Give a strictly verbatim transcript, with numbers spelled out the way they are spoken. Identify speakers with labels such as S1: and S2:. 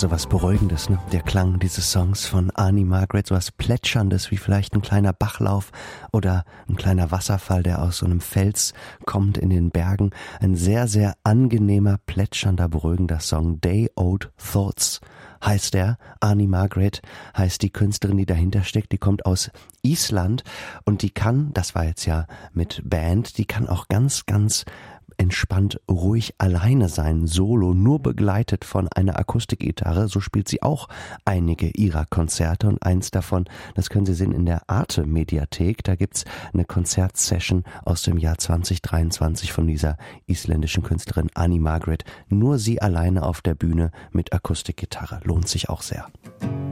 S1: so was Beruhigendes, ne? Der Klang dieses Songs von Annie Margaret, so was Plätscherndes, wie vielleicht ein kleiner Bachlauf oder ein kleiner Wasserfall, der aus so einem Fels kommt in den Bergen. Ein sehr, sehr angenehmer, plätschernder, beruhigender Song. Day Old Thoughts heißt er. Annie Margaret heißt die Künstlerin, die dahinter steckt. Die kommt aus Island und die kann, das war jetzt ja mit Band, die kann auch ganz, ganz entspannt ruhig alleine sein, solo, nur begleitet von einer Akustikgitarre. So spielt sie auch einige ihrer Konzerte und eins davon, das können Sie sehen in der Arte-Mediathek. Da gibt's eine Konzertsession aus dem Jahr zwanzig dreiundzwanzig von dieser isländischen Künstlerin Annie Margaret. Nur sie alleine auf der Bühne mit Akustikgitarre. Lohnt sich auch sehr.